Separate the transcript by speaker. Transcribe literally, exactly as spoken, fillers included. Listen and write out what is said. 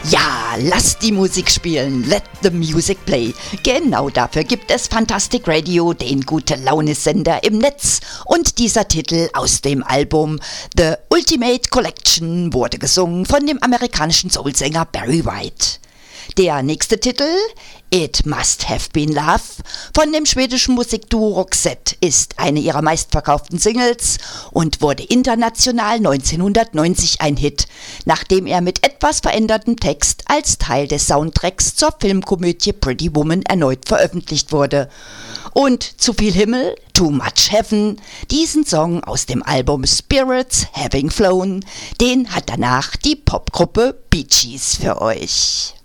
Speaker 1: Ja, lasst die Musik spielen, let the music play. Genau dafür gibt es Fantastic Radio, den Gute-Laune-Sender im Netz. Und dieser Titel aus dem Album The Ultimate Collection wurde gesungen von dem amerikanischen Soulsänger Barry White. Der nächste Titel, It Must Have Been Love, von dem schwedischen Musikduo Roxette, ist eine ihrer meistverkauften Singles und wurde international neunzehnhundertneunzig ein Hit, nachdem er mit etwas verändertem Text als Teil des Soundtracks zur Filmkomödie Pretty Woman erneut veröffentlicht wurde. Und Zu viel Himmel, Too Much Heaven, diesen Song aus dem Album Spirits Having Flown, den hat danach die Popgruppe Bee Gees für euch.